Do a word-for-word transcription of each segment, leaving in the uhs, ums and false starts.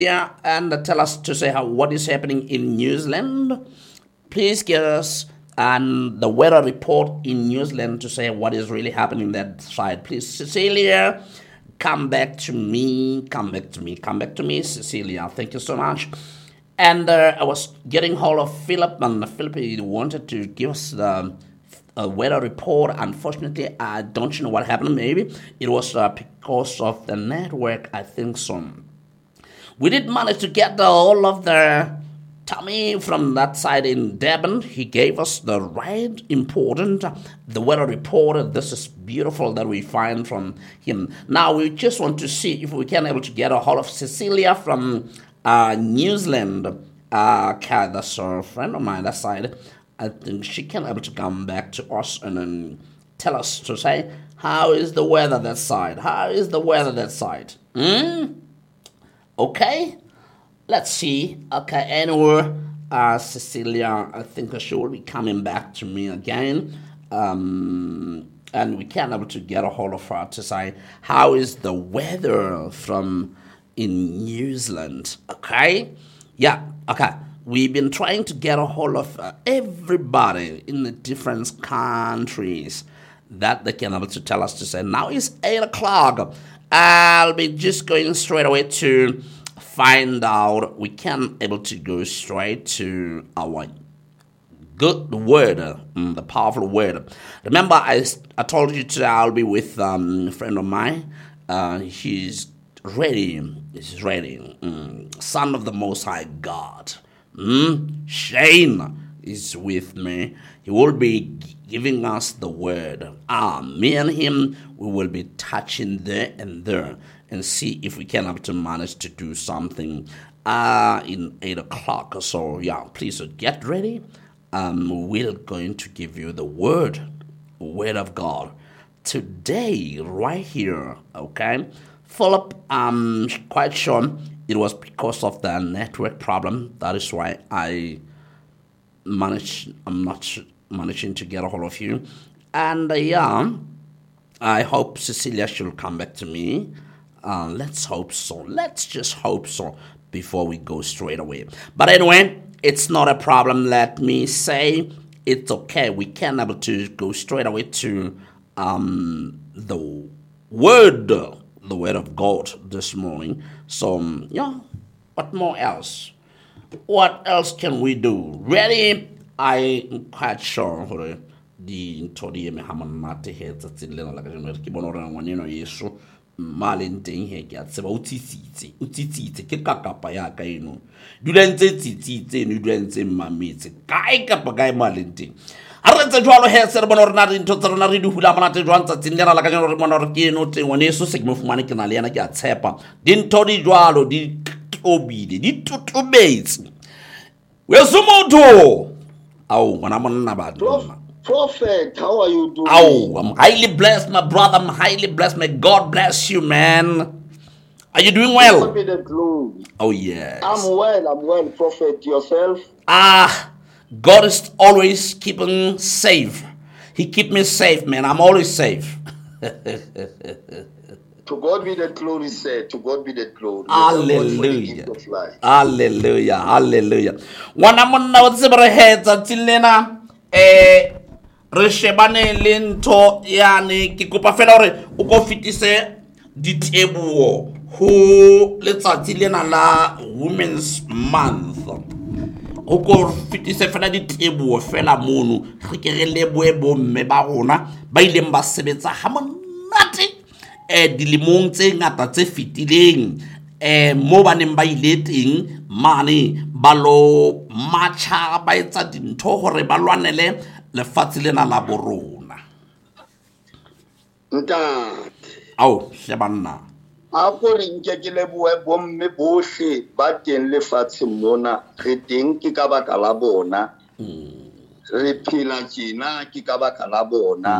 Yeah, and tell us to say how what is happening in New Zealand. Please give us and the weather report in New Zealand to say what is really happening that side. Please, Cecilia, come back to me. Come back to me. Come back to me, Cecilia. Thank you so much. And uh, I was getting hold of Philip, and Philip wanted to give us the uh, weather report. Unfortunately, I don't know what happened. Maybe it was uh, because of the network. I think so. We did manage to get the, all of the Tommy from that side in Devon. He gave us the right important the weather report. This is beautiful that we find from him. Now we just want to see if we can able to get a hold of Cecilia from uh, New Zealand. Uh, okay, that's a friend of mine that side. I think she can able to come back to us and then tell us to say how is the weather that side. How is the weather that side? Hmm. Okay, let's see. Okay, anyway, uh, Cecilia, I think she will be coming back to me again. Um, and we can able to get a hold of her to say, how is the weather from in New Zealand? Okay, yeah, okay. We've been trying to get a hold of uh, everybody in the different countries that they can able to tell us to say, now it's eight o'clock. I'll be just going straight away to find out. We can able to go straight to our good word, mm, the powerful word. Remember, I, I told you today I'll be with um, a friend of mine. Uh, he's ready. He's ready. Mm, Son of the Most High God. Mm, Shane is with me. He will be giving us the word. Ah, me and him, we will be touching there and there and see if we can have to manage to do something uh, in eight o'clock or so. Yeah, please uh, get ready. Um, we're going to give you the word, word of God today, right here. Okay, Philip, I'm quite sure it was because of the network problem. That is why I managed. I'm not managing to get a hold of you, and uh, yeah, I hope Cecilia should come back to me. Uh, let's hope so. Let's just hope so before we go straight away. But anyway, it's not a problem. Let me say it's okay. We can able to go straight away to um, the word, the word of God this morning. So um, yeah, what more else? What else can we do? Ready? I'm quite sure for the Todi Mehamanate heads at the Lena like Kibonora one, you know, yes. Malin ting he get se utiti utiti ke kakapa ya ka eno dulentse tsitsi no dulentse mametse kae kapa kae malin ting a re tse jwalo he se re bona rena re ntho tse rena re di hula bona te jwang tsatsing lena la ka jeno re bona re ke eno teng one eso se ke mo fumane ke na le yana ke a tshepa dintho di jwalo di obile di tutubetse we sumotho au ngwana monna ba nna. Prophet, how are you doing? Oh, I'm highly blessed, my brother. I'm highly blessed. May God bless you, man. Are you doing well? God be the glory. Oh, yes. I'm well, I'm well, Prophet. Yourself? Ah, God is always keeping safe. He keep me safe, man. I'm always safe. To God be the glory, sir. To God be the glory. Hallelujah. Hallelujah. Hallelujah. Wana monna o tsebere hetsa tsilena eh re shebane le ntho yani ke kopa fela hore o go fitise diteboho ho letsatsi lena la Women's Month o go fitise fela diteboho fela mono re ke re leboe bomme ba rona ba ileng ba sebetsa ha monate eh dilimong tse ngata tse fitileng eh mo baneng ba ile teng mane ba lo matcha ba etsa dintho hore ba lwanele lefatshe lena la borona. Ntate au shebanna a go re nke ke leboe bomme bohle ba teng lefatshe mona re teng ke ka baka la bona re phela tjena ke ka baka la bona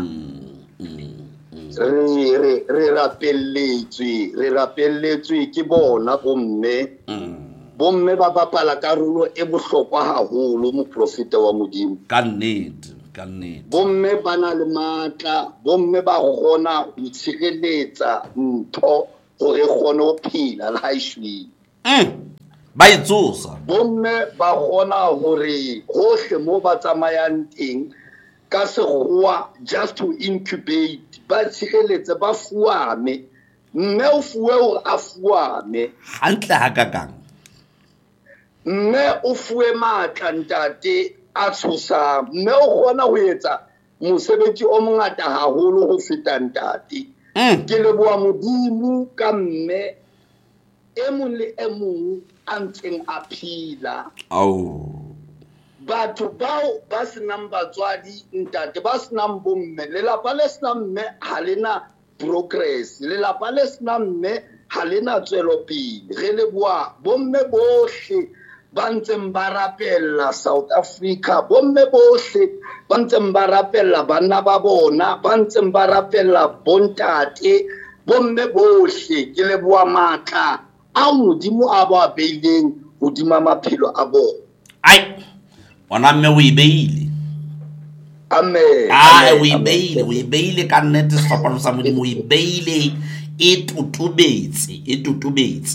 re re re rapelletswe re rapelletswe ke bona bomme bomme ba bapala karolo e bohlokwa haholo mo profeta wa modimo ka nnete ka nnete bomme ba na le matla bomme ba gona ho tshireletsa ntho gore gone ho phela la haishwe ba itsosa bomme ba gona hore hohle mo ba tsamayang teng ka sekgowa just to incubate ba tshireletse ba fuame mme o fuwe o a fuame hantle ha kakang mme o fuwe matla ntate a tshosa mme o gona ho etsa mosebetsi o mongata haholo ho feta ntate ke leboha modimo ka mme e mong le e mong a ntseng a phela au batho bao ba senang batswadi ntate ba senang bomme lelapa le senang mme ha lena progress lelapa le senang mme ha lena tswelopele re leboha bomme bohle ba ntseng ba rapella South Africa bomme bohle ba ntseng ba rapella bana ba bona ba ntseng ba rapella bontate bomme bohle ke leboha matla a modimo a ba beileng hodima maphelo a bona ai ona mme o ibeile amen ai o ibeile o ibeile ka nnete sefapano sa modimo o ibeile e tutubetse e tutubetse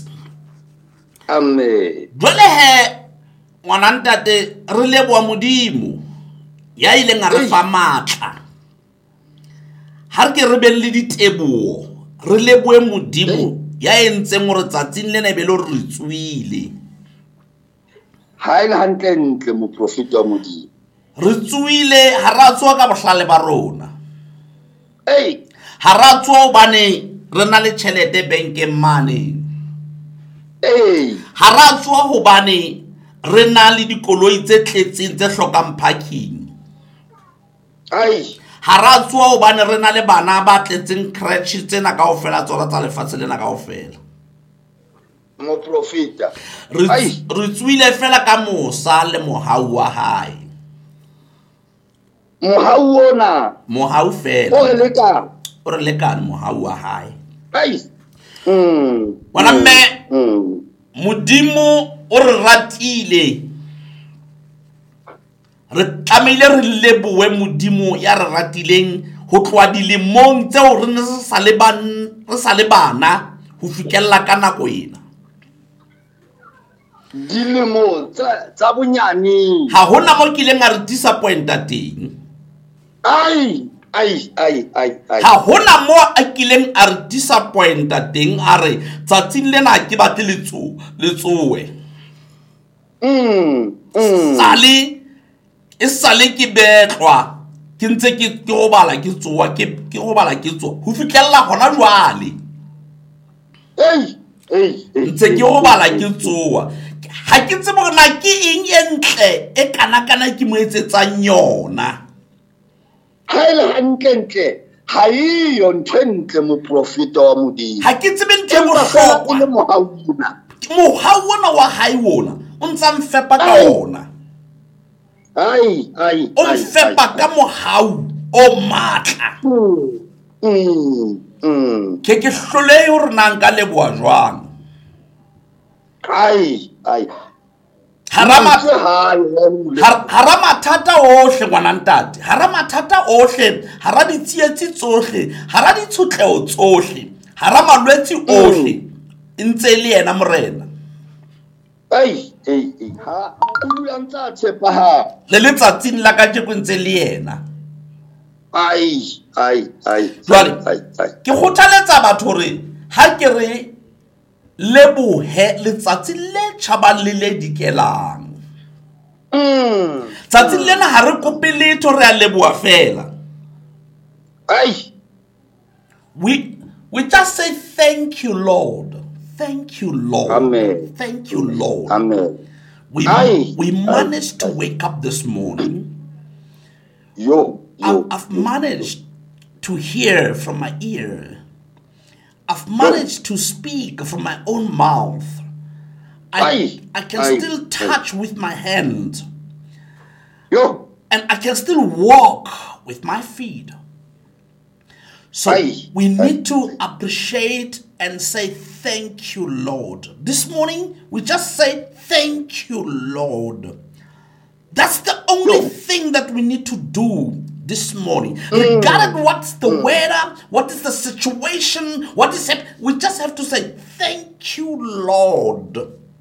amen jwale he ngwana ntate re leboha modimo ya ileng a re fa matla ha ke re be le diteboho re lebohe modimo ya entseng gore tsatsing lena be le re tswile ha ile hantle ntle mo profeta wa modimo re tswile ha ra tswa ka bohlale ba rona ei ha ra tswa bane re na le tšhelete bankeng mane ei ha ra tswa hobane re na le dikoloi tse tletseng tse hlokang parking ai ha ra tswa hobane re na le bana ba tletseng crutch tsena kaofela tsona tsa lefatshe lena kaofela mo profeta re ai re tswile fela ka mosa le mohau wa hae mohau ona mohau o fela re leka o re lekane mohau wa hae ai mm wana mme mm modimo o re ratile re tlamehile re lebohe modimo ya re ratileng ho tloa dilemong tseo re ne re sa le ban re sa le bana ho fikella ka nako ena dilemo tsa tsa bonyane ha hona mo kileng a re disappointa teng ai ai ai ai ai ha hona mo a kileng a re disappointa teng a re tsatsing lena ke batle letso letsowe mm mm sale e sale ke betlwa ke ntse ke ke go bala ke tsoa ke ke go bala ke tsoa ho fitlhella gona jwale ei ei ntse ke go bala ke tsoa ha ke tsebe gore na ke eng e ntle e kana kana ke mo etsetsang yona ha ile hantle ntle ha iyo ntho e ntle mo profeta wa modimo ha ke tsebe ntho e Empa fela bohlokwa e le mohauna mohau ona wa hae wona o ntsa mfepa ka Ai. ona ai ai o ai, mfepa ai, ka mohau o matla mm mm mm ke ke hlolehe hore na nka leboha jwang ai ai harama Mantswe ha ile Har- hara mathata ohle ngwana ntate hara mathata ohle hara ditsietsi tsohle hara ditshotleho tsohle hara malwetsi ohle e ntse le yena morena ai ei ei ha o dula ntse a tshepa ha le letsatsing la ka tjeko ntse le yena ai ai ai Jwale, ai ai ke kgothaletsa batho hore ha ke re lebohe letsatsi le tjhabang le le dikelang mm tsatsing lena ha re kope letho re a leboha fela ai we we just say thank you lord thank you lord Amen. thank you lord amen we Aye. we Aye. managed to wake up this morning yo I've, yo I've managed to hear from my ear. I've managed to speak from my own mouth. I, Aye. I can Aye. still touch with my hand. yo And I can still walk with my feet. So Aye. we Aye. need to appreciate and say thank you, Lord. This morning, we just say thank you, Lord. That's the only Yo. thing that we need to do this morning. Regardless what's the weather, what is the situation, what is it, we just have to say thank you, Lord.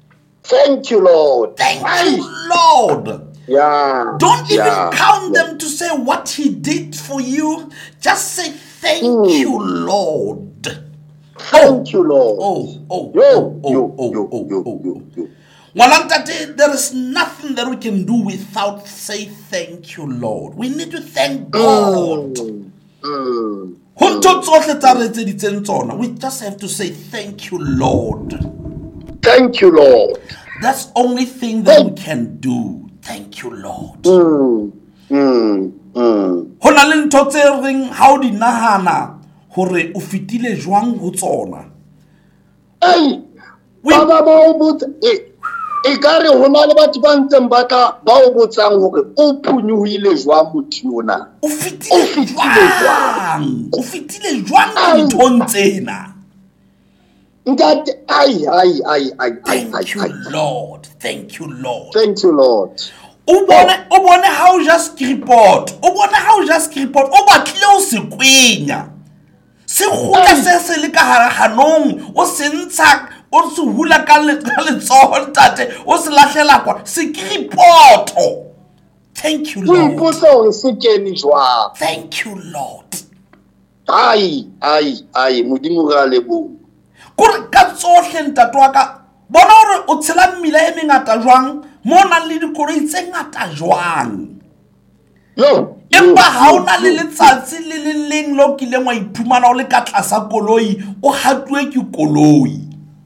Thank you, Lord. Thank Aye. you, Lord. Yeah. Don't even yeah, count yeah. them to say what he did for you. Just say thank Mm. you, Lord. Thank you, Lord. Oh, oh, Yo, oh, oh, yo, oh, yo, oh, yo, oh, yo, oh. yo. Ngwanantate, there is nothing that we can do without say thank you, Lord. We need to thank God. Mm. Mm. Ho ntho tsohle tsa re etseditseng tsona, we just have to say thank you, Lord. Thank you, Lord. That's the only thing that we can do. Thank you, Lord. Mm. Mm. Mm. Ho na le ntho tse reng ha o di nahana hore o fitile jwang ho tsona. Hey, We- Baba ba o botsa e e ka re ho na le batho ba ntseng ba tla ba o botsang hore o phunyohile jwang motho ona. O fitile O fitile jwang? O fitile jwang Ai. dinthong tsena? Ntate ai ai ai ai ai ai. Thank you, ai. Lord. Thank you, Lord. Thank you, Lord. O bone o bone ha o ja report. O bone ha o ja report. O batlile o se kwenya. Se kgutla se se le ka hara hanong. O se ntsha o se hula ka le ka letsoho ntate. O se lahlela kwa. Se report. Thank you, O Lord. ipotsa hore se kene jwang. Thank you, Lord. Ai ai ai modimo ra lebo. Kore ka tsohle ntate wa ka. Bona hore o tshela mmila e mengata jwang. Mo na le dikoloi tse ngata jwang. Yo. Empa ha ona le letsatsi le le leng lo kileng wa iphumana o le ka tlasa koloi o hatuwe ke koloi.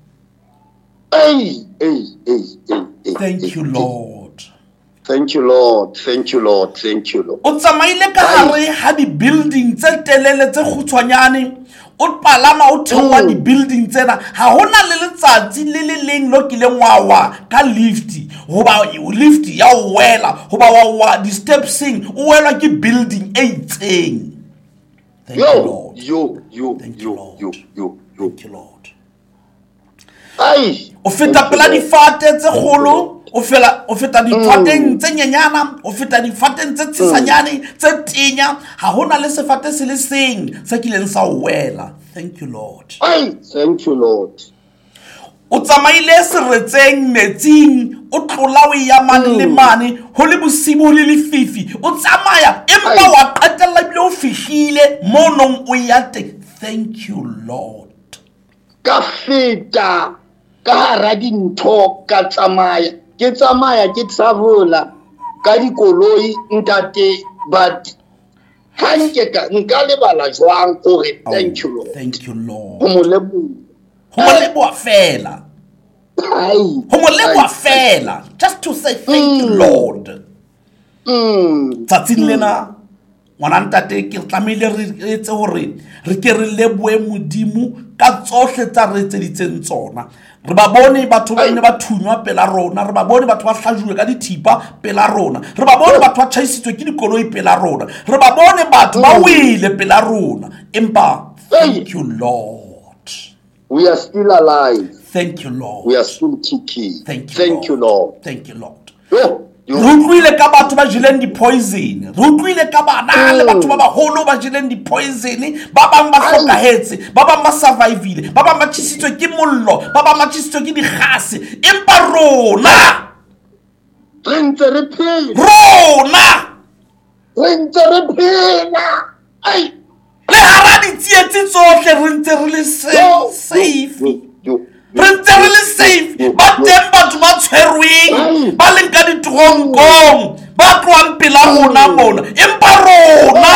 Hey, hey, hey, hey, hey. Thank you, Lord. Thank you, Lord. Thank you, Lord. Thank you, Lord. O tsamaile ka hare ha di building tse telele tse khutshwanyane o palama o theoha di building tsena ha hona le letsatsi le le leng lo kileng wa wa ka lift hoba lift ya o wela hoba wa wa di stepsing o welwa ke building e itseng. Thank you, Yo, Lord. yo, yo, Thank you, yo, Lord. yo, yo, yo. Thank you, Lord. Ai. O feta pela difate tse kgolo o fela o feta difateng tse nyenyana o feta difateng tse tshesanyane tse tinya ha hona le sefate se le seng se kileng sa o wela. Thank you, Lord. Ai, thank you, Lord. O tsamaile seretseng metsing o tlola o ya mane le mane ho le bosibo le lefifi o tsamaya empa wa qetella bile o fihlile mo nong o ya teng. Thank you, Lord. Ka feta ka hara dintho ka tsamaya ke tsamaya ke travela ka dikoloi ntate but ha nke ka nka lebala jwang hore thank you, Lord. Thank you, Lord. Ho mo leboha. Ho mo leboha fela. Ai. Ho mo leboha fela. Just to say thank you, Lord. Mm. Tsatsing lena ngwana ntate ke tlamehile re etse hore re ke re lebohe modimo ka tsohle tsa re etseditseng tsona. Re ba bone batho ba ine ba thunywa pela rona, re ba bone batho ba hlajuwe ka dithipa pela rona, re ba bone batho ba tjhaisitswe ke dikoloi pela rona, re ba bone batho ba wile pela rona. Empa thank you, Lord. We are still alive. Thank you, Lord. We are still kicking. Thank you, Thank you, Lord. Lord. Thank you, Lord. Yo, yo. Re utlwile ka batho ba jeleng di-poison, re utlwile ka bana le batho ba baholo ba jeleng di-poison, ba bang ba hlokahetse, ba bang ba survivile, ba bang ba tjhisitswe ke mollo, ba bang ba tjhisitswe ke dikgase. Empa rona Re ntse re phela. rona Re ntse re phela. Ai. le hara ditsietsi tsohle re ntse re le Yo, safe. yo, yo. Re ntse re le safe. Ba teng batho ba tshwerweng ba leng ka ditoronkong ba tloang pela rona mona, empa rona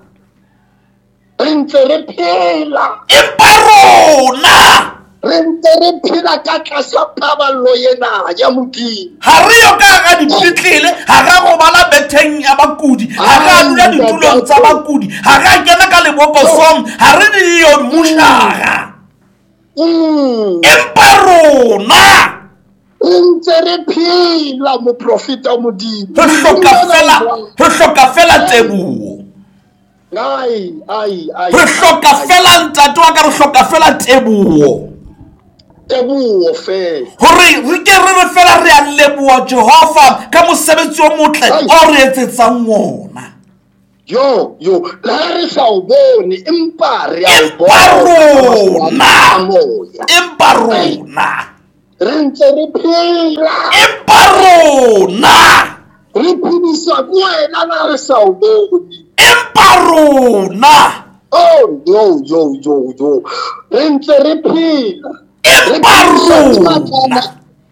Re ntse re phela. empa rona Re ntse re phela ka tlasa paballo ena ya Modimo. ha re yo ka hara dipetlele, ha ra robala betheng ya bakudi, ha ra dula ditulong tsa bakudi, ha ra kena ka lebokosong, ha re di yo mushara, Mm. empa rona Re ntse re phela moprofeta Modimo. re hloka fela re hloka fela teboho. Ai, ai, ai. Re hloka fela ntate wa ka, re hloka fela teboho Teboho fela. hore re ke re re fela re a leboha Jehova ka mosebetsi o motle o re etsetsang ona. Yo, yo, la re sa o bone empa re a o Empa bona. rona empa rona re ntse re phela empa rona re phediswa ke wena na re sa o bone empa rona oh yo yo yo yo re ntse re phela empa rona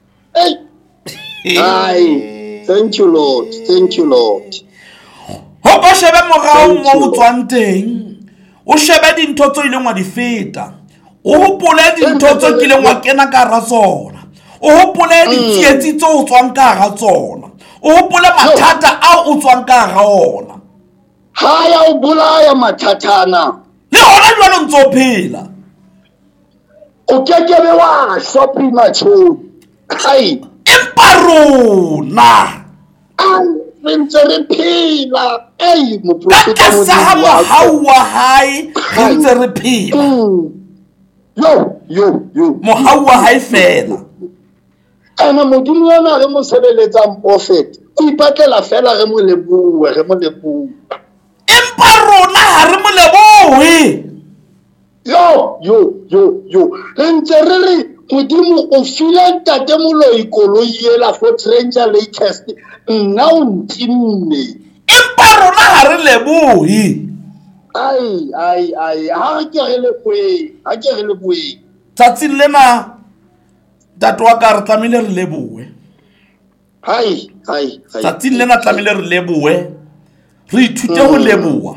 Ai, thank you Lord, thank you Lord. Ho ba shebe morao mo o tswang teng o shebe dintho tso ile ngwa di feta o hopole dintho tso ke ile ngwa kena ka ra tsona o hopole ditsietsi tso o tswang ka ra tsona o hopole mathata a o tswang ka ra ona ha ya o bolaya mathatana le hona jwalo ntso phela o kekebe wa shopping macho ai empa rona ai re ntse re phela ei moprofeta mo sa mohau wa hae re ntse re phela yo yo yo mohau wa hae fela ana modimo yana re mo sebeletsang prophet o ipatlela fela re mo leboe re mo leboe empa rona ha re mo leboe yo yo yo yo re ntse re re modimo o file ntate moloi koloi ela for stranger latest nna o ntimme empa rona ha re leboe ai ai ai ha ke re leboe ha ke re leboe tsatsing lena tatu wa ka re tlamile re leboe hai hai hai tsatsing lena tlamile re leboe re ithute ho leboa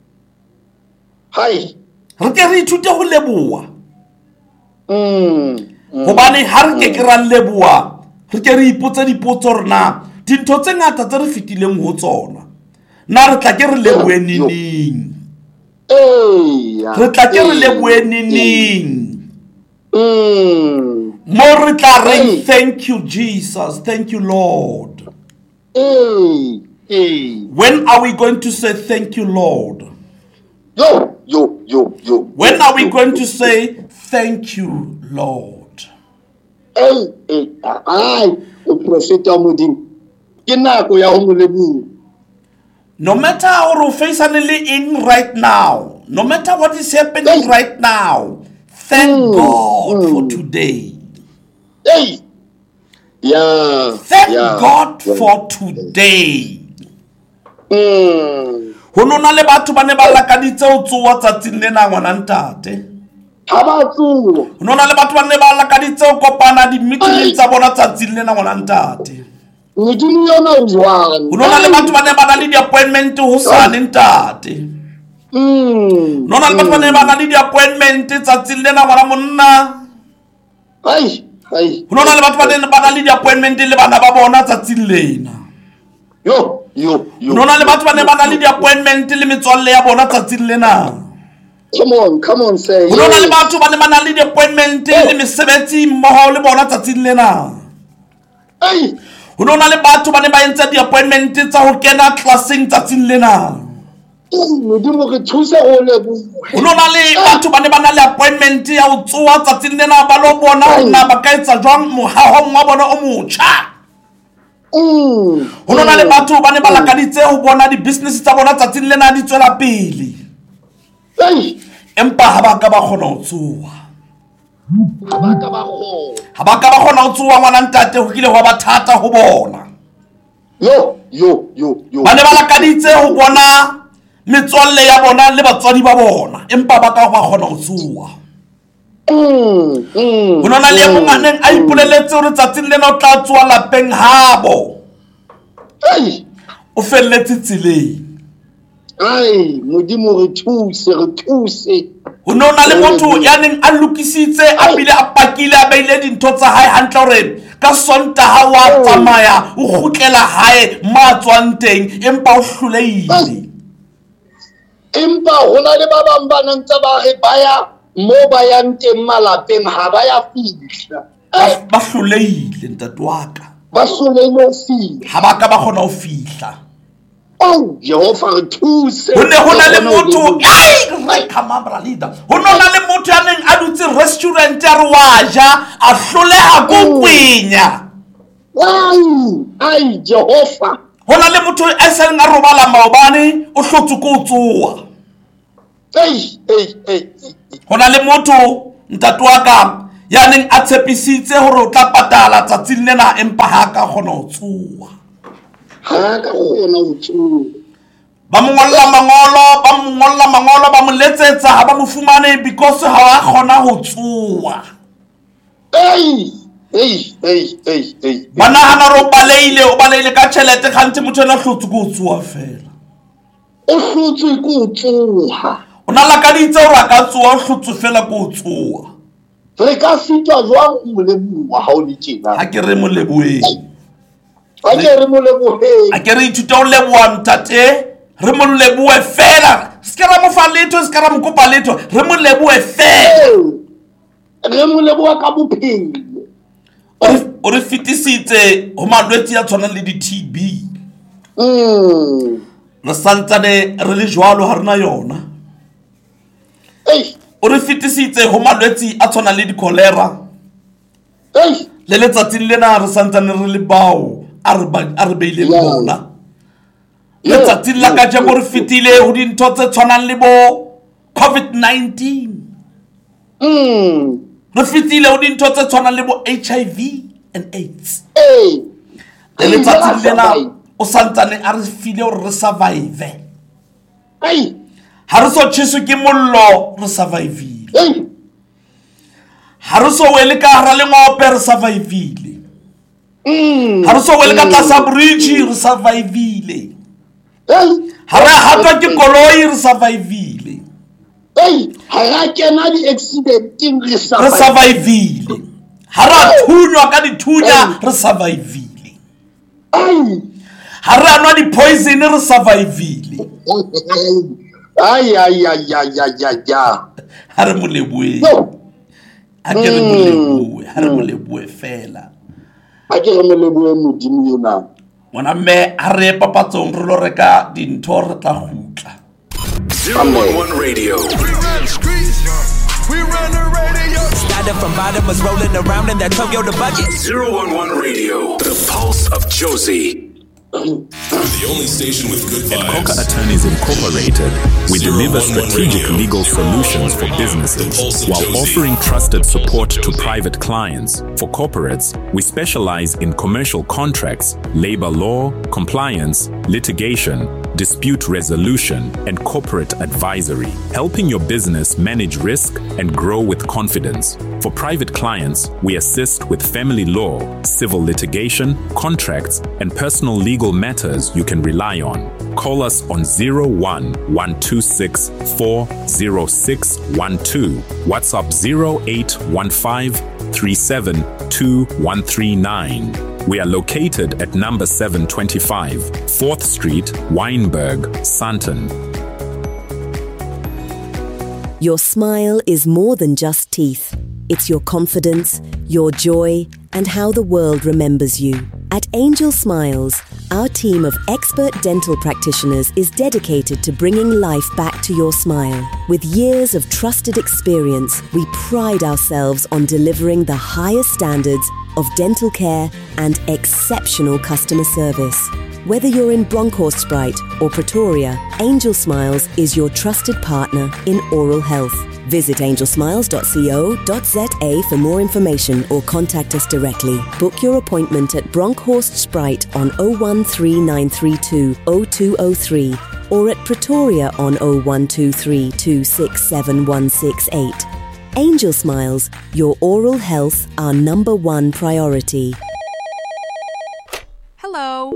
hai re ke re ithute ho leboa mm hobane ha re ke ke ra leboa re ke re ipotsa dipotso rena dintho tse ngata tse re fitileng ho tsona na re tla ke re leboe nining eh re tla ke re leboe nining mm more re tla re thank you Jesus, thank you Lord. eh eh When are we going to say thank you Lord? yo yo yo yo When are we going to say thank you Lord? eh eh ai o profeta modimo ke nako ya ho mo leboa. No matter how you're facing in right now, no matter what is happening right now, thank Mm, God mm. for today. Hey, yeah, Thank yeah, God yeah. for today. Mm. Ho nona le batho ba ne ba lakaditse ho tsoa tsatsing lena ngwana ntate. Ha ba tsuwa. Ho nona le batho ba ne ba lakaditse ho kopana di meeting tsa bona tsatsing lena ngwana ntate. Modimo yona o jwang. Ho nona le batho ba ne ba na le di appointment ho sane ntate. Mm. Nona le batho ba ne ba na le di appointment tsatsing lena ngwana monna. Ai, ai. Ho nona le batho ba ne ba na le di appointment le bana ba bona tsatsing lena. Yo, yo, yo. Nona le batho ba ne ba na le di appointment le metswalle ya bona tsatsing lena. Come on, come on, say. Ho nona le batho ba ne ba na le di appointment le mesebetsi mmoho le bona tsatsing lena. Ai. Ho nona le batho ba ne ba entse di appointment tsa ho kena classing tsatsing lena. Modimo re thusa ho leboha. Ho nona le batho ba ne ba na le appointment ya ho tsoa tsatsing lena ba lo bona hore na ba ka etsa jwang mohahong wa bona o motjha. Mm. Ho nona le batho ba ne ba lakaditse ho bona di business tsa bona tsatsing lena di tswela pele. Ai. Empa ha ba ka ba kgona ho tsoa. Ha ba ka ba kgona. Ha ba ka ba kgona ho tsoa ngwana ntate ho kile ho ba thata ho bona. Yo, yo, yo, yo. Ba ne ba lakaditse ho bona metswalle ya bona le batswadi ba bona empa ba ka ba kgona ho tsoa. Mm. Mm. Ho nona le ya monganeng a ipoleletse hore tsatsing lena o tla tsoa lapeng habo. Ai. O felletse tseleng. Ai, modimo re thuse, re thuse. Ho nona le motho ya neng a lokisitse a bile a pakile a beile dintho tsa hae hantle hore ka Sontaha wa tsamaya o kgutlela hae ma tswang teng empa o hloleile. Empa hona le ba bang ba nang tsa ba re baya mo ba yang teng malapeng ha ba ya fihla. Ba- ba hloleile ntate wa ka. Ba solele ho fihla. Ha ba ka ba kgona ho fihla. Oh, Jehova re thuse. Ho ne ho na le motho ai re kamabra leader. Ho nona le motho ya neng a dutse restaurant ya re wa ja a hloleha go kwinya. Ai, ai Jehova. Ho na le motho a seng a robala maobane o hlotse ko tsoa. Ei, ei, ei. Ho na le motho ntate wa ka ya neng a tshepisitse hore o tla patala tsatsing lena empa ha ka kgona ho tsoa ha ka kgona ho tsoa ba mo ngolla mangolo ba mo ngolla mangolo ba mo letsetsa ha ba mo fumane because ha a kgona ho tsoa ei ei ei ei ei bana hana ro baleile o baleile ka tšhelete gantse motho ena hlotse go tsoa fela o hlotse go tsoa o na la ka ditse o ra ka tsoa o hlotse fela go tsoa re ka fitwa jwang mo leboa ha o le tjena ha ke re mo leboeng ha ke re mo leboeng ha ke re ithuta o leboa ntate re mo leboe fela se ka ra mo fa letho se ka ra mo kopa letho re mo leboe fela re mo leboa ka bophelo o re fitisitse ho malwetse ya tshwana le di-T B mm re santsane re le jwalo ha rena yona ei o re fitisitse ho malwetse a tshwana le di-cholera ei le letsatsing lena re santsane re le bao a re ba a re beileng bona letsatsing la ka jeko re fitile ho dintho tse tshwanang le bo COVID nineteen mm re fitile ho dintho tse tshwanang le bo H I V and AIDS ei le letsatsing lena o santsane a re file hore re survive ei ha re so tjheswe ke mollo re survive ei ha re so wele ka hara lengope re survive mm ha re so wele ka tlasa bridge re survive ei ha re hatwa ke koloi re survive ei ha ra kena di-accidenting re re survive survive ha ra thunywa ka dithunya re survive ei ha re anwa di-poison re survive ai ai ai ai ai ai ha re mo leboe ha ke re mo leboe ha re mo leboe fela ha ke re mo leboe modimo yona ngwana mme ha re papatsong re lo reka dintho re tla gutla zero one one Radio. We run the streets. We run the radio. Started from bottom, was rolling around in that Toyota bucket. zero one one Radio. The pulse of Josie. The only station with good vibes. At Coca Attorneys Incorporated, we deliver strategic legal solutions for businesses while offering trusted support to private clients. For corporates, we specialize in commercial contracts, labor law, compliance, litigation, dispute resolution, and corporate advisory, helping your business manage risk and grow with confidence. For private clients, we assist with family law, civil litigation, contracts, and personal legal matters you can rely on. Call us on zero one one two six four zero six one two, WhatsApp zero eight one five three seven two one three nine. We are located at number seven twenty-five, fourth Street, Wynberg, Sandton. Your smile is more than just teeth. It's your confidence, your joy, and how the world remembers you. At Angel Smiles, our team of expert dental practitioners is dedicated to bringing life back to your smile. With years of trusted experience, we pride ourselves on delivering the highest standards of dental care and exceptional customer service. Whether you're in Bronkhorst or Pretoria, Angel Smiles is your trusted partner in oral health. Visit angel smiles dot co dot za for more information or contact us directly. Book your appointment at Bronkhorst Sprite on oh one three nine three two oh two oh three or at Pretoria on oh one two three two six seven one six eight. Angel Smiles, your oral health, our number one priority. Hello.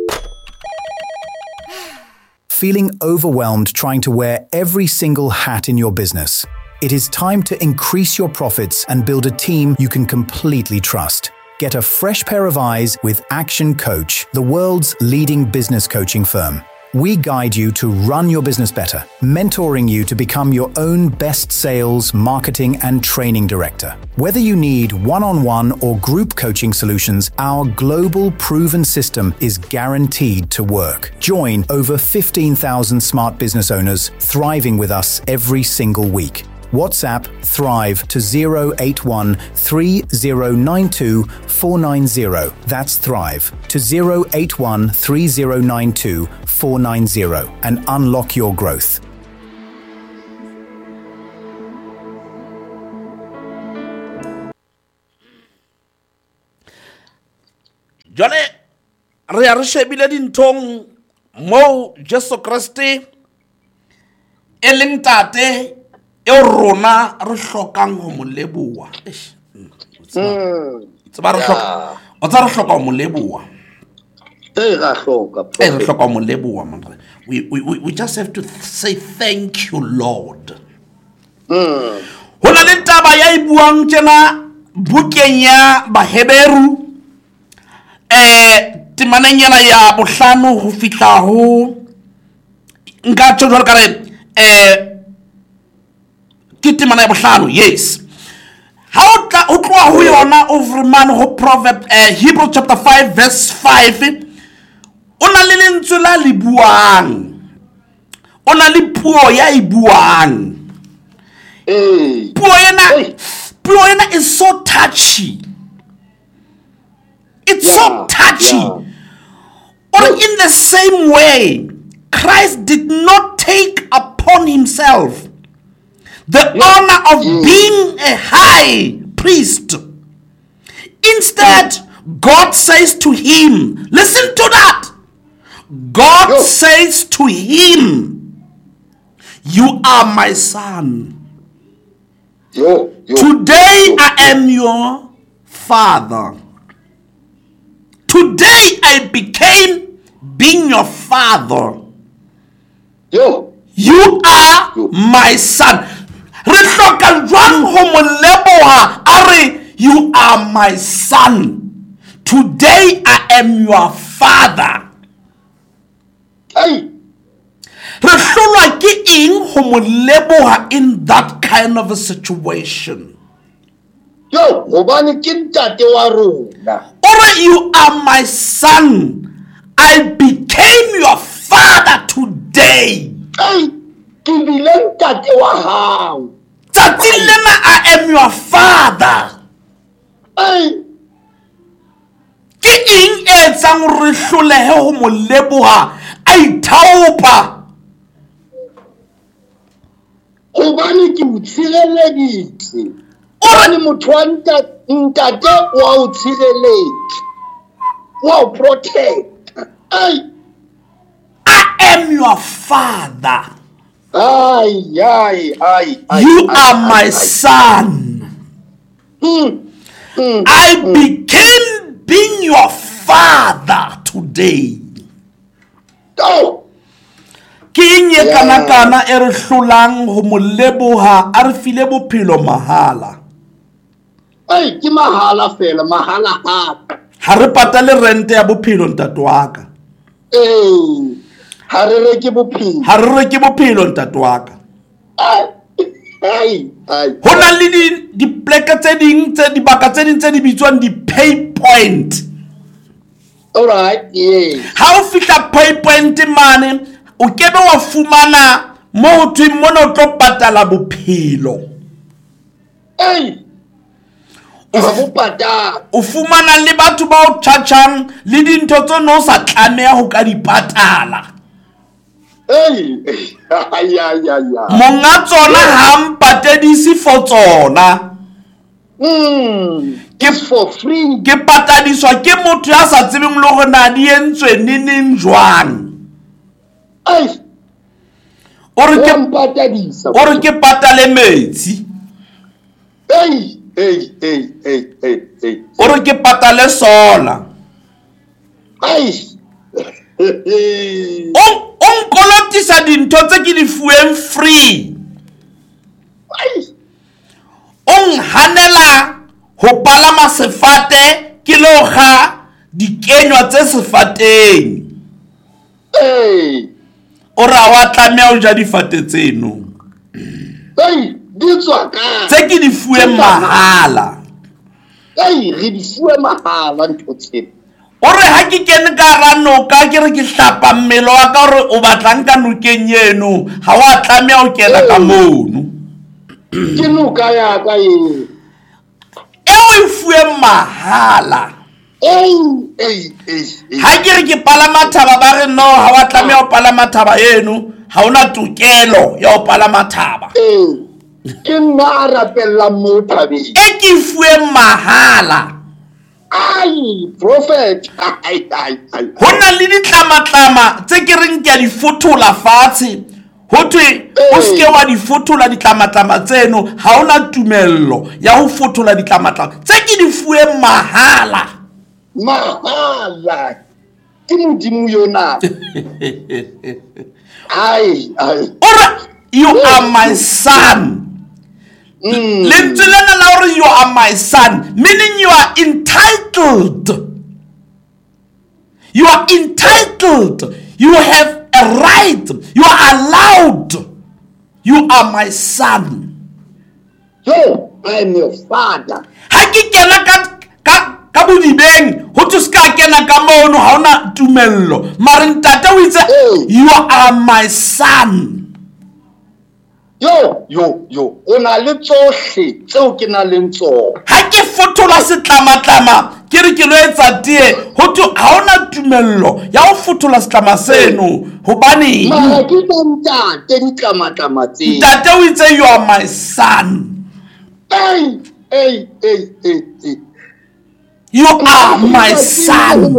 Feeling overwhelmed trying to wear every single hat in your business? It is time to increase your profits and build a team you can completely trust. Get a fresh pair of eyes with Action Coach, the world's leading business coaching firm. We guide you to run your business better, mentoring you to become your own best sales, marketing, and training director. Whether you need one-on-one or group coaching solutions, our global proven system is guaranteed to work. Join over fifteen thousand smart business owners thriving with us every single week. WhatsApp Thrive to zero eight one three zero nine two four nine zero. That's Thrive to zero eight one three zero nine two four nine zero and unlock your growth. jwale re ya re shebile dinthong mo Jesu Kriste e leng tate e rona re hlokang ho mo leboha. Tseba re hloka o tsa re hloka ho mo leboha. Eh ra hloka. Eh re hloka ho mo leboha man. We we we just have to say thank you Lord. Mm. Hona le taba ya ibuang tjena bukeng ya Baheberu eh timananyana ya bohlano ho fihla ho nka tjho ka re eh ke timana ya bohlano. Yes, how tla o tloa ho yona over man ho proverb eh, Hebrew chapter five verse five ona le lentswe la libuang ona le puo ya ibuang. Eh puo ena puo ena is so touchy. It's yeah, so touchy. Yeah. Or in the same way, Christ did not take upon himself the yeah. honor of yeah. being a high priest. Instead, yeah. God says to him, listen to that. God yeah. says to him, you are my son. Yeah. Yeah. Today yeah. I am your father. Today I became being your father. Yo. You are Yo. my son. You are my son. Today I am your father. Hey. In that kind of a situation. Yo, obani kintate wa rona. Ora, you are my son. I became your father today. Hey, kibile ntate wa hao. Tatilena, I am your father. Hey. Ke eng e tsang re hlolehe ho mo leboha a ithaopa. Obani ke utshireleditse. Ora ni motho wa ntate wa o tshireletsa. Wa o protect. Ay. I am your father. Ay, ay, ay, ay. You ay, are ay, my ay. son. Hmm. Hmm. I hmm. became being your father today. Oh. Kinye yeah. kana kana ere hlolang ho mo leboha a re file bophelo mahala. Ay, ke mahala fela, mahala ha. Ha re patale rente ya bophelo ntate wa ka. Eh, ha re reke bophelo. Ha re reke bophelo ntate wa ka. Ai, ai. Hona le di di pleke tse ding tse di baka tse ding tse di bitswang di pay point. All right, yeah. Ha o fihla pay point mane o kebe wa fumana mo ho thwe mona o tlo patala bophelo. Ei. O patala. O fumana le batho ba o chargeang le dintho tse no sa tlameha ho ka di patala. Ei. Ya ya ya. Monga tsona ha mpatedisi for tsona. Mm. It's for free. Ke patadiswa ke motho ya sa tsebeng le go na di entswe neng jwang. Ai. Ore ke patadisa. Ore ke patale metsi. Ei. Hey, hey, hey, hey, hey. Ore ke patale sola. Ai. On on kolotisa dintho tse ke di fueng free. Ai. On hanela ho palama sefate ke lo ga dikenywa tse sefateng. Hey. Ora wa tlamea o ja difate tseno. Hey. Tse ke di fueng mahala. Ei, re di fuwe mahala ntho tse. Ore ha ke kene ka rano ka ke re ke hlapa mmele wa ka hore o batlang ka nokeng eno ha wa tlamea o kena ka mono. Ke nuka ya ka e. E o fuwe mahala. Ei, ei, ei. Ha ke re ke palama thaba ba re no ha wa tlamea o palama thaba eno ha ona tokelo ya o palama thaba. Ei. Ke nna rapella mo thabeng. E ke fuwe mahala. Ai, prophet. Ai, ai, ai. Ho na le ditlamatlama tse ke reng ke a di fotola fatshe. Ho thwe o se ke wa di fotola ditlamatlama tseno, ha ona tumello ya ho fotola ditlamatlama tse ke di fuwe mahala. Mahala. Ke modimo yona. Ai, ai. Ora, you are my son. Mm. You are my son, meaning you are entitled. You are entitled. You have a right. You are allowed. You are my son. Yo, I am your father. Haki kena ka ka ka budibeng. Ho tsuska kena ka mono ha ona tumello. Mare ntate o itse you are my son. Yo, yo, yo, ona le tsohle tseo ke na le tsona. Ha ke fotola setlamatlama ke re ke lo etsa tie ho tu ha ona tumello ya ho fotola setlama seno hobane mara ke ntate ditlamatlama tse. Ntate o itse you are my son. Hey, hey, hey, hey, hey. You are my son.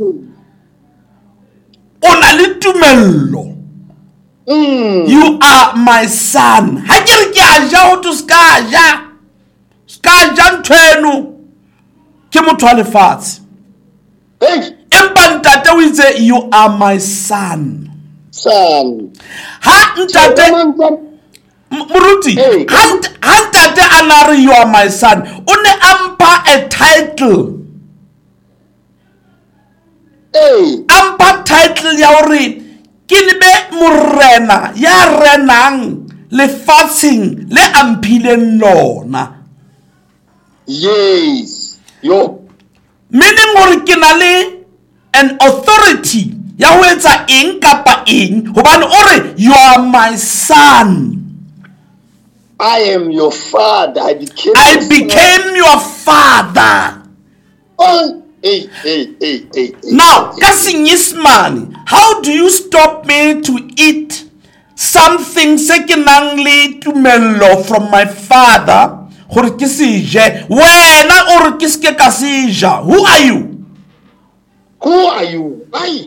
Ona le tumello. Mm. You are my son. Ha ke re ke a ja ho tu ska ja. Ska ja ntwenu. Ke motho wa lefatshe. Hey, Empa ntate o itse you are my son. son. Ha ntate Muruti, Hey. ha ntate anare you are my son. O ne ampa a title. Hey, Ampa title ya hore ke lebe morena ya renang lefatsheng le amphileng lona. yes. Yo, Meaning hore ke na le an authority ya ho etsa eng kapa eng hobane ore you are my son. I am your father. I became I your became your father. son. Hey, hey, hey, hey, hey. Now, Kasingismani, how do you stop me to eat something secondly to mellow from my father? Who are you? Who are you? I.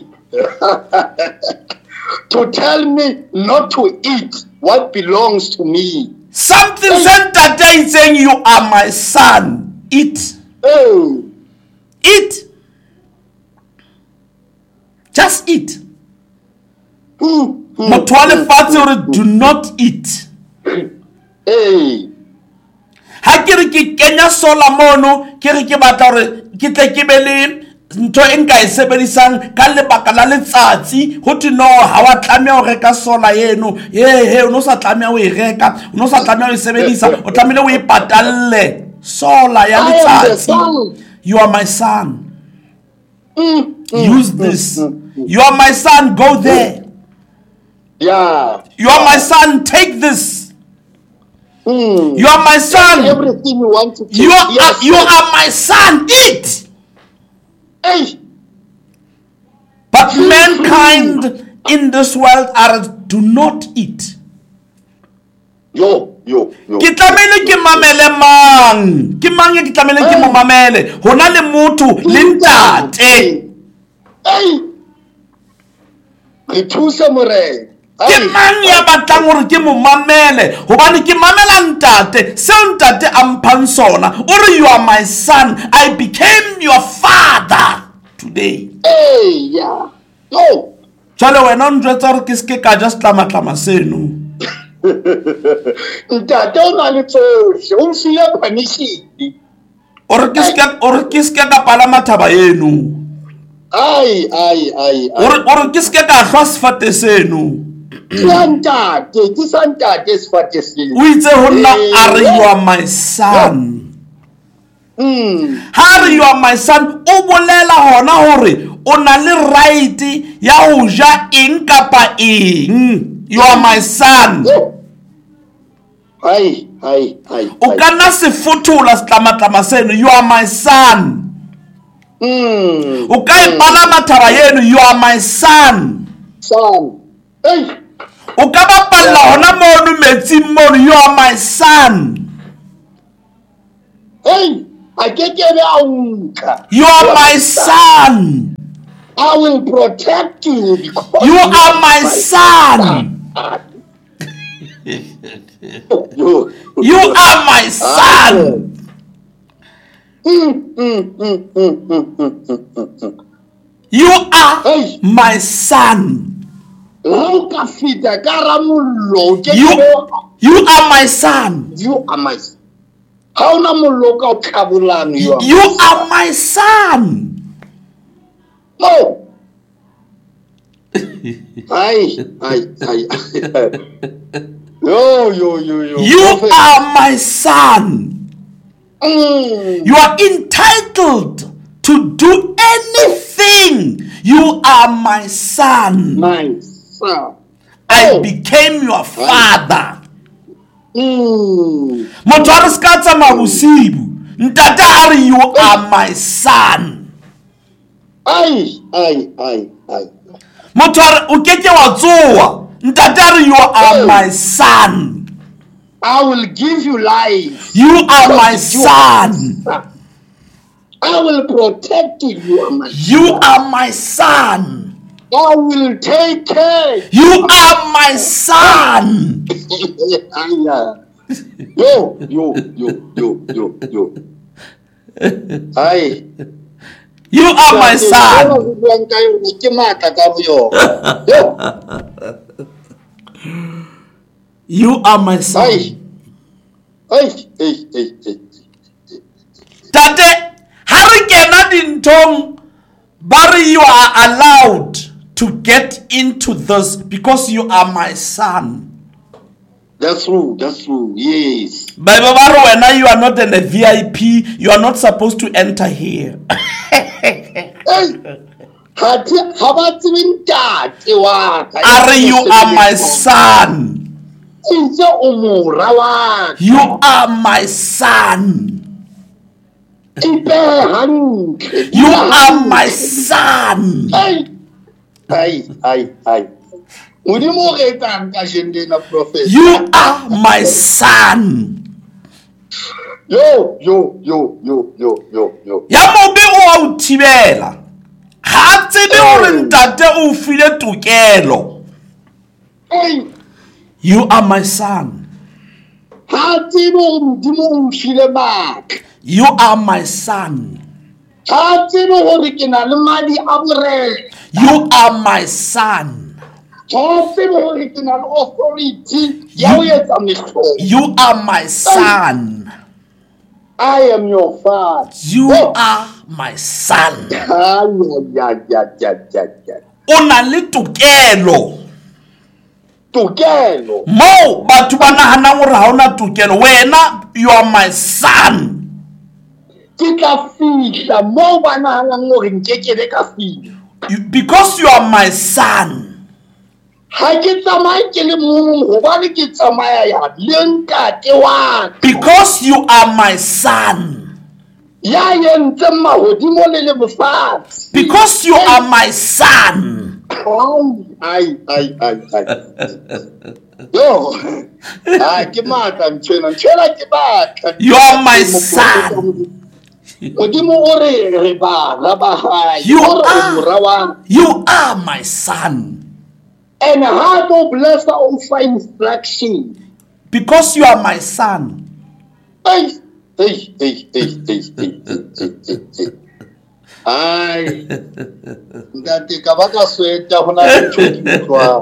To tell me not to eat what belongs to me. Something sent that day saying you are my son. Eat. Oh. Eat. Just eat. Mm, mm, Motwale fatse do not eat. Hey. Ha ke re ke kenya sola mono ke re ke batla re ke tle ke be le ntho e nka e sebedisang ka lebaka la letsatsi ho tino ha wa tlamea ho reka sola yeno he he o no sa tlamea o e reka o no sa tlamea o e sebedisa o tlamehile o e patalle sola ya letsatsi. You are my son. Mm, mm, Use this. You are my son. Go there. Yeah. You are my son. Take this. Mm. You are my son. Everything you want to take. You are, Yes. you are my son. Eat. Hey. But mankind in this world are do not eat. Yo, yo, yo. Ke tlamehile ke mamele mang? Ke mang ke tlamehile ke mo mamele? Hona le motho le ntate. Hey. Re thusa morena. Ke mang ya batlang hore ke mo mamele? Hobane ke mamela ntate. Seo ntate a mphang sona. Ore you are my son. I became your father today. Hey, yeah. Yo. Jwale wena o njwetsa hore ke ske ka ja setlamatlama seno. Ntate o na le tsohle. O mfile permission. Ore ke ske ore ke ske ka palama thaba eno. Ai, ai, ai, ai. Ore ore ke ske ka hlwa sefate seno. Ntate, ke sa ntate sefate seno. O itse ho nna are you are my son. Mm. Ha you are my son o bolela hona hore o na le right ya ho ja eng kapa eng. You are my son. Ai, ai, ai. O kana se fotola setlamatlama seno. You are my son. Mm. O ka ipalama thaba yeno. You are my son. Son. Hey. O ka bapalla hona mono metsing mono. You are my son. Hey. a ke ke be a nka. You are my son. I will protect you because You are my son. You, You are my son. Mm, mm, mm, mm, mm, mm, mm, mm. You are Hey. my son. La o ka feta ka ra mollo, ke You, ke- you are my son. You are my son. Ha ona mollo ka o tlhabollang, you are You my are my son. Oh. Ay, ay, ay. Yo, yo, yo, yo. You Prophet. are my son. Mm. You are entitled to do anything. You are my son. My son. I Oh. became your father. Mm. Motho a re se ka tsamaya bosibu. Ntate a re, you are my son. Ay, ay, ay, ay. Motho a re o keke wa tsoa. Ntate a re, you are my son. I will give you life. You are my son. I will protect you. You are my You are my son. I will take care. You are my son. Yo, yo, yo, yo, yo, yo. Ay. You are my son. You are my son. Ay. Ay, ay, ay, ay. Tate, ha re kena dinthong ba re you are allowed to get into this because you are my son. That's true, that's true, yes. Bible ba re wena you are not in a V I P, you are not supposed to enter here. Hey, ha ti- ha ba tsebe ntate wa ka. Are you are my son. Ntse o mora wa ka. You are my son. Ipe hantle. You are my son. Ay, ay, ay, ay. Modimo o re etsang ka jendena prophet. You are my son. Yo, yo, yo, yo, yo, yo, yo. Ya mobe o a o thibela. Ha tsebe hore ntate o file tokelo. Hey, You are my son. ha tsebe hore Modimo o mfile matla. You are my son. Ha tsebe hore ke na le madi a borena. You are my son. Ha tsebe hore ke na le authority ya ho etsa mehlolo. You are my son. I am your father. You Oh. are my son. Ah, ya, ya, ya, ya, ya. O na le tokelo. Tokelo. Mo batho ba nahanang hore ha ona tokelo, wena you are my son. Ke tla fihla moo ba nahanang hore nkekebe ka fihla. You, because you are my son. Ha ke tsamaye ke le mong hobane ke tsamaya ya le ntate wa ka. Because you are my son. Ya yentseng mahodimo le le bofatshe. Because you are my son. Ai, ai, ai, ai. Yo. Ah, ke matla ntshwena. Ntshwena ke batla. You are my son. Modimo o re re bana ba hae. You O re o are- mora wa- You are my son. And how to bless our instruction. Because you are my son. Hey, hey, hey, hey, hey, hey, hey, hey, hey. Ai. Ntate ka ba ka sweta ho na le ntho e ke utlwang.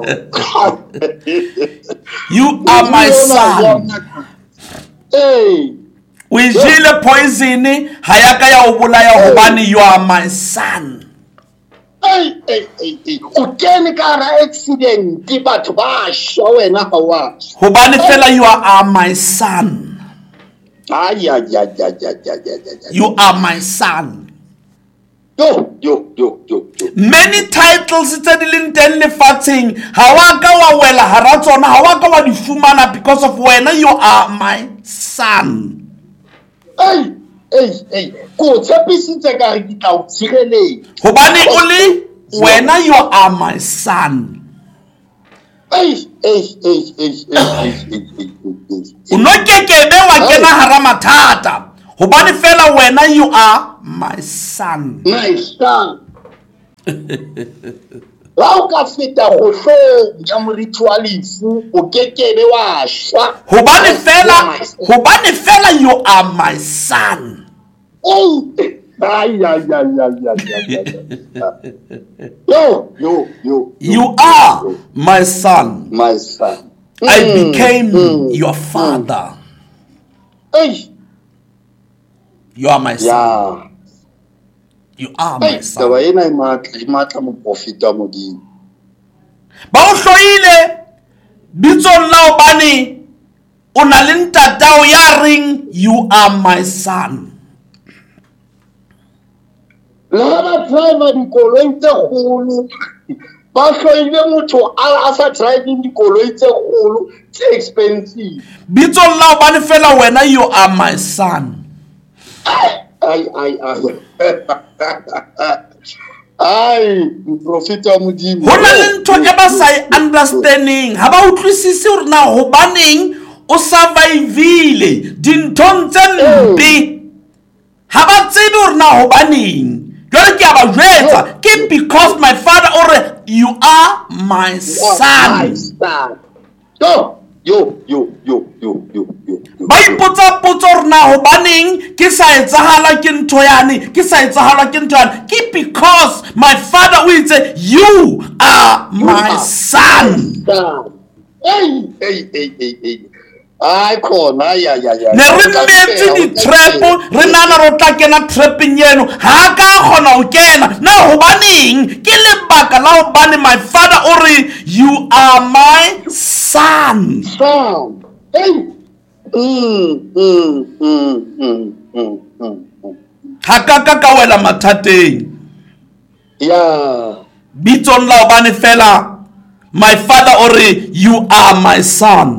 You are my son. Hey. O jele poison ha ya ka ya o bolaya hobane you are my son. Hey, hey, hey, hey. O kene ka hara accident batho ba shwa wena ha wa. Hobane fela you are my son. Ay, ay, ay, ay, ay, ay, ay, ay. You are my son. Yo, yo, yo, yo, yo. Many titles tse di leng teng lefatsheng ha wa ka wa wela hara tsona, ha wa ka wa di fumana because of wena you are my son. Hey, hey, hey. Ko tshepisitse ka re ke tla o tshireletsa. Hobane o le wena you are my son. Hey, hey, hey, hey, hey, hey, hey, hey, hey. O no kekebe wa kena hara mathata Hobane fela wena you are my son. My son. La o ka feta go hlo ya moritualifu o kekebe wa shwa. Hobane fela hobane fela you are my son. Oh. Ay ay ay ay ay. Yo yo yo. You are my son. My son. I became mm, your father. Hey. You are my son. Yeah. You are my son. Taba ena e matla e matla mo profita modimo. Ba o hloile bitsong la obane o na le ntatao ya reng you are my son. La ba driver dikoloi tse kgolo ba hloile motho a sa driving dikoloi tse kgolo tse expensive. Bitsong la obane fela wena you are my son. Ay ay ay. Ay, profita modimo. Hona le ntho e ba sa understanding ha ba utlwisise hore na hobaneng o surviveile dinthong tse mpe ha ba tsebe hore na hobaneng jwale ke a ba jwetsa ke because my father or you are my son. Go. Yo, yo, yo, yo, yo, yo. Ba ipotsa potso hore na hobaneng ke sa etsahala ke ntho yane ke sa etsahala ke ntho yane ke because my father o itse you are my son. Hey, hey, hey, hey, hey. Ay khona ya ya ya. Ne re metse di trap re nana ro tla kena trapping yeno ha ka khona o kena na hobaneng ke lebaka la hobane my father o re you are my son. Son. Hey. Mm mm mm mm mm mm. Ha ka ka ka wela mathateng. Yeah. Bitsong la hobane fela my father o re you are my son.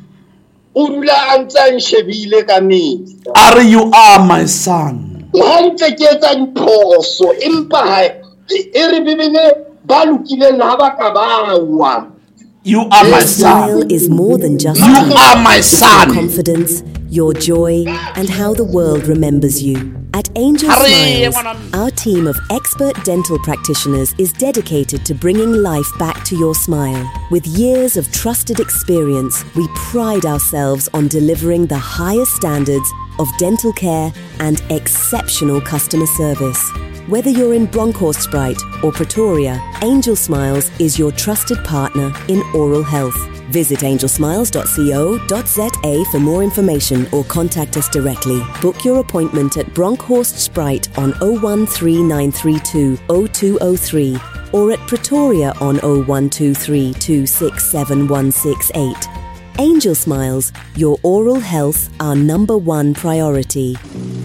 Ula antsa nshebile ka metsi. Are you are my son. Ha ntse ke etsa diphoso empa ha e re bibele ba lokile la ba ka ba wa. You are my Smile son. is more than just You teeth. are my It's son. your confidence, your joy, and how the world remembers you. At Angel Hurry, Smiles, everyone. our team of expert dental practitioners is dedicated to bringing life back to your smile. With years of trusted experience, we pride ourselves on delivering the highest standards of dental care and exceptional customer service. Whether you're in Bronkhorst Sprite or Pretoria, Angel Smiles is your trusted partner in oral health. Visit angel smiles dot co dot za for more information or contact us directly. Book your appointment at Bronkhorst Sprite on oh one three nine three two oh two oh three or at Pretoria on oh one two three two six seven one six eight. Angel Smiles, your oral health, our number one priority.